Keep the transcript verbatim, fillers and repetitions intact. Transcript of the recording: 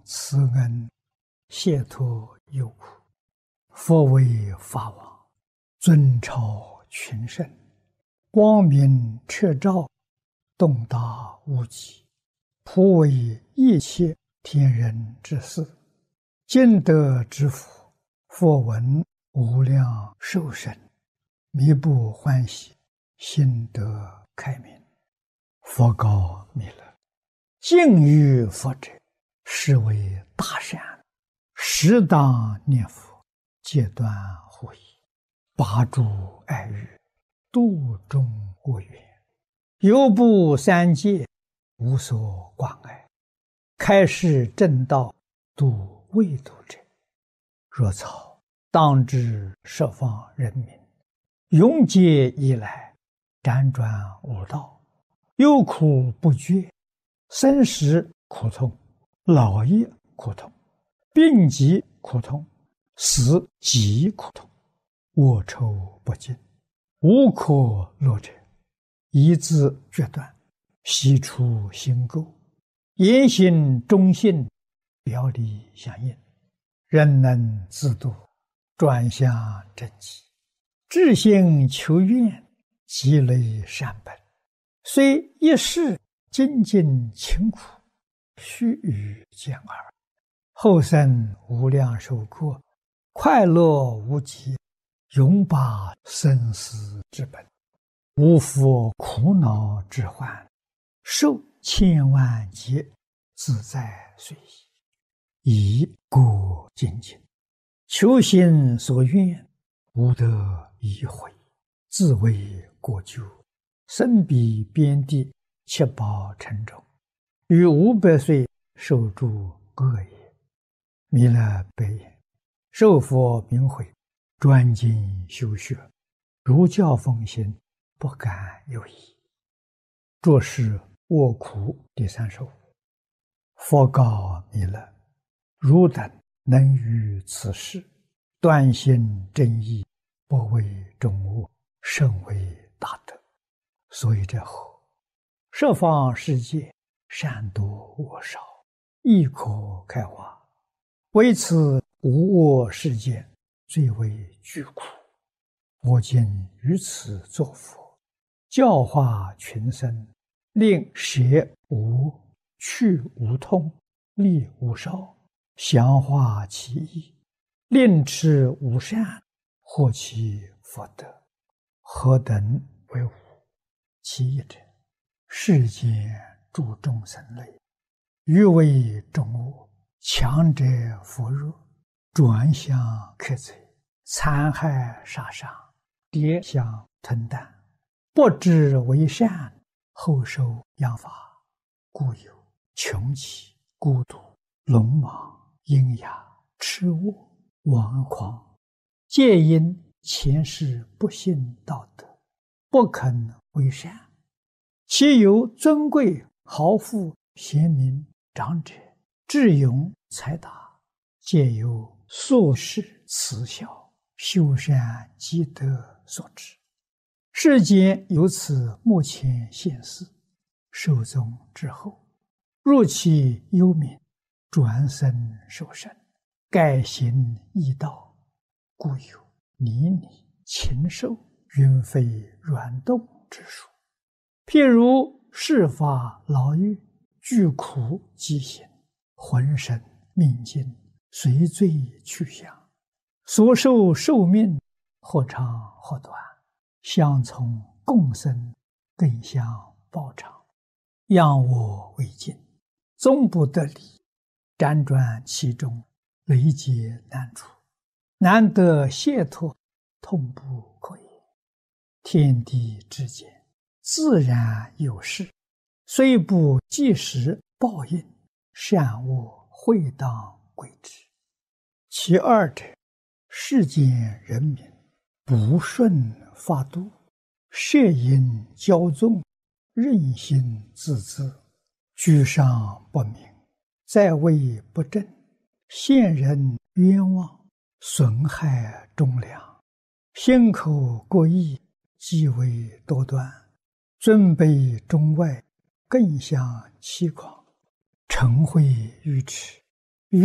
慈恩，解脱忧苦。佛为法王，尊超群圣，光明彻照，洞达无极，普为一切天人之事。尽德之福，佛闻无量寿生，弥不欢喜，心得开明。佛告弥勒：敬于佛者，是为大善，适当念佛，戒断护疑，拔诸爱欲，度众恶缘，犹布三界，无所挂碍，开示正道，度未度者。若草当知十方人民，永劫以来，辗转无道，忧苦不绝，生死苦痛，老业苦痛，病疾苦痛，死极苦痛，卧愁不尽，无可乐者，一字决断，悉出心垢，言行忠信，表里相应，人能自度，转向正极，至心求愿，积累善本，虽一世精进勤苦，须臾见耳，后生无量寿过，快乐无极，永拔生死之本，无复苦恼之患，受千万劫，自在随意，以故精进，求心所愿，无得已悔，自为过咎，身彼边地，七宝城中，于五百岁受诸恶业。弥勒白言：受佛名诲，专精修学，如教奉行，不敢有疑。作是卧苦第三首。佛告弥勒：汝等能于此事，断心正义，不为众恶，甚为大德。所以者何？十方世界，善多恶少，亦可开化。为此无我世界，最为具苦。我今于此作佛，教化群生，令舍无、去无痛，利无少，详化其意，令持无善，获其福德。何等为无？其一者，世间诸众生类，欲为众恶，强者扶弱，转向克贼，残害杀伤，跌相吞啖，不知为善，后受殃罚，故有穷奇、孤独、鲁莽、阴哑、痴卧、顽狂，皆因前世不信道德，不肯为善。其有尊贵、豪富、贤明、长者、智勇、才达，皆由宿世慈孝、修善积德所致。世间由此目前现世，寿终之后，入其幽冥，转生受生，改行异道，故有泥泞、禽兽、云飞软动之说。譬如世法牢狱，具苦极刑，浑身命尽，随罪去向，所受寿命或长或短，相从共生，更相报偿，仰我为镜，终不得离，辗转其中，累劫难除，难得解脱，痛不可言。天地之间，自然有事，虽不即时报应，善恶会当归之。其二者，世间人民不顺法度，摄引骄纵，任性自恣，居上不明，在位不正，陷人冤枉，损害忠良，心口过意，极为多端，尊卑中外，更相欺诳，嗔恚愚痴，